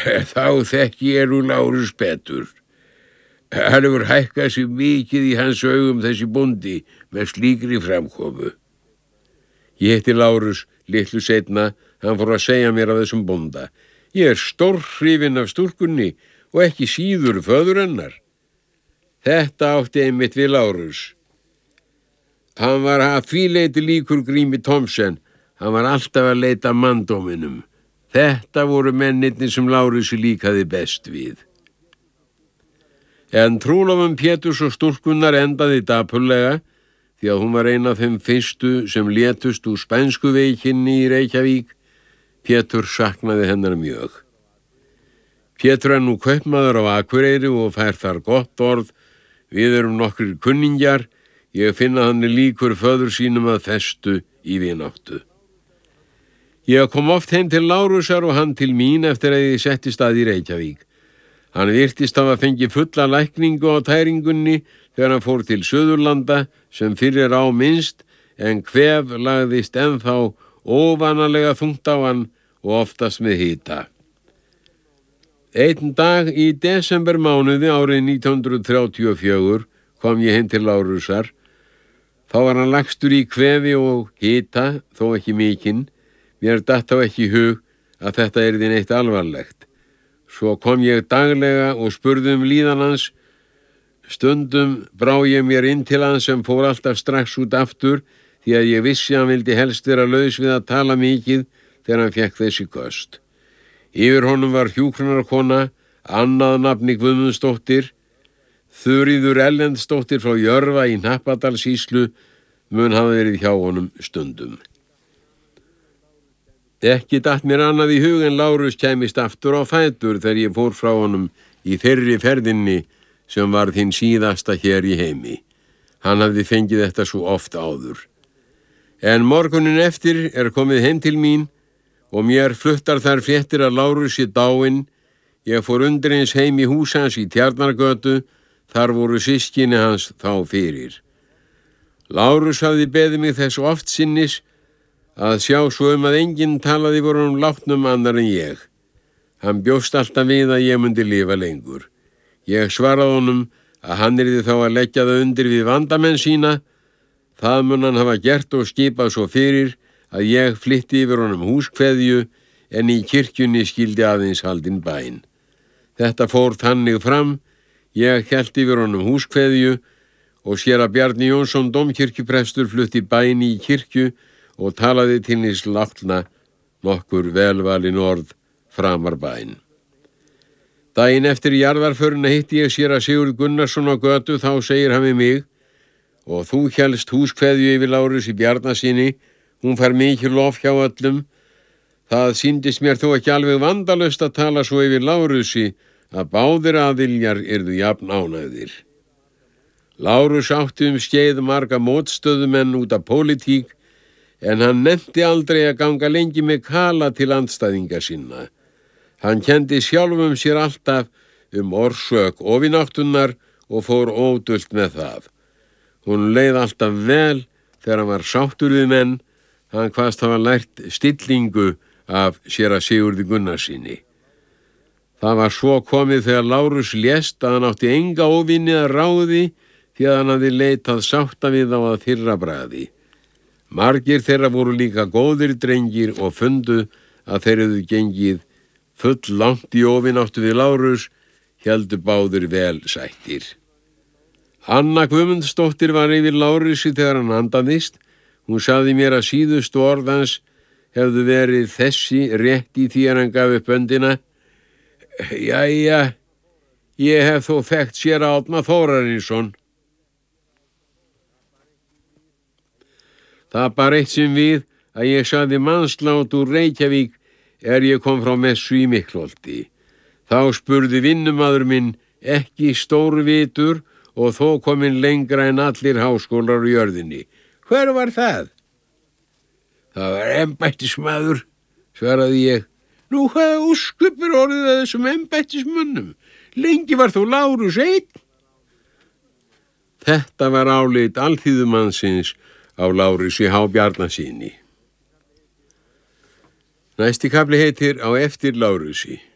Þá þekki ég nú Lárus betur. Hann hefur hækkað sig mikið í hans augum þessi bóndi með slíkri framkomu. Ég hitti Lárus litlu seinna, hann fór að segja mér af þessum bónda. Ég stórhrifinn af stúlkunni og ekki síður föður hennar. Þetta átti einmitt við Lárus. Hann var að því leyti líkur Grími Thomsen, hann var alltaf að leita manndóminum. Þetta voru mennirnir sem Lárusi líkaði best við. En trúlofun Péturs og stúlkunnar endaði dapurlega því að hún var ein af þeim fyrstu sem létust úr spænsku veikinni í Reykjavík. Pétur saknaði hennar mjög. Pétur er nú kaupmaður á Akureyri og fær þar gott orð. Við erum nokkrir kunningjar. Ég finn að hann er líkur föður sínum að festu í vináttu. Ég kom oft heim til Lárusar og hann til mín eftir að ég settist að í Reykjavík. Hann virtist hafa fengið fulla lækningu á tæringunni þegar hann fór til Suðurlanda sem fyrir á minnst, en kvef lagðist ennþá óvanalega þungt á hann og oftast með hita. Einn dag í desembermánuði árið 1934 kom ég heim til Lárusar. Þá var hann lagstur í kvefi og hita, þó ekki mikinn. Mér datt þá ekki í hug að þetta yrði neitt alvarlegt. Svo kom ég daglega og spurði líðan hans. Stundum brá ég mér inn til hans sem fór alltaf strax út aftur því að ég vissi að hann vildi helst vera laus við að tala mikið þegar hann fekk þessi köst. Yfir honum var hjúkrunarkona, annað nafni Guðmundsdóttir. Þuríður Erlendsdóttir frá Jörfa í Hnappadalssýslu mun hafa verið hjá honum stundum. Ekki datt mér annað í hug en Lárus kæmist aftur á fætur þegar ég fór frá honum í þeirri ferðinni sem var þín síðasta hér í heimi. Hann hafði fengið þetta svo oft áður. En morgunin eftir er komið heim til mín og mér fluttar þar fréttir að Lárus sé dáinn. Ég fór undireins heim í hús hans í Tjarnargötu, þar voru systkini hans þá fyrir. Lárus hafði beðið mig þess oft sinnis að sjá svo að enginn talaði voru látnum annar en ég. Hann bjóst alltaf við að ég mundi lifa lengur. Ég svaraði honum að hann yrði þá að leggja það undir við vandamenn sína. Það mun hann hafa gert og skipað svo fyrir að ég flytti yfir honum húskveðju en í kirkjunni skildi aðeins haldinn bæn. Þetta fór þannig fram. Ég hélt yfir honum húskveðju og séra Bjarni Jónsson dómkirkjuprestur flutti bæn í kirkju og talaði til hins látna nokkur velvalin orð framar bæn. Daginn eftir jarðarförina hitti ég séra Sigurð Gunnarsson á götu, þá segir hann við mig: og þú hélst húskveðju yfir Lárus í Bjarnasyni, hún fær mikið lof hjá öllum. Það sýndist mér þó ekki alveg vandalaust að tala svo yfir Lárusi að báðir aðiljar yrðu jafn ánægðir. Lárus átti skeið marga mótstöðumenn út af pólitík, en hann nennti aldrei að ganga lengi með kala til andstæðinga sinna. Hann kenndi sjálfum sér alltaf orsök ofináttunar og fór ódult með það. Hún leið alltaf vel þegar hann var sáttur við menn. Hann kvaðst hafa lært stillingu af séra Sigurði Gunnarssyni. Það var svo komið þegar Lárus lést að hann átti enga óvinni að ráði því að hann hafði leitað sátta við á að fyrra bragði. Margir þeirra voru líka góðir drengir og fundu að þeir hefðu gengið full langt í ofináttu við Lárus, héldu báðir vel sættir. Anna Guðmundsdóttir var yfir Lárusi þegar hann andaðist. Hún sagði mér að síðustu orð hans hefðu verið þessi rétt í því að hann gaf upp öndina: Jæja, ég hef þó þekkt séra Árna Þórarinsson. Það bar eitt sinn við að ég sagði mannslát úr Reykjavík ég kom frá messu í Miklholti. Þá spurði vinnumaður minn, ekki stórvitur og þó kominn lengra en allir háskólar á jörðinni: hver var það? Það var embættismaður, svaraði ég. Nú, hvaða úrskupur orðið að þessum embættismönnum? Lengi var þó Lárus einn. Þetta var álit alþýðumannsins á Lárusi H. Bjarnasyni. Næsti kafli heitir Á eftir Lárusi.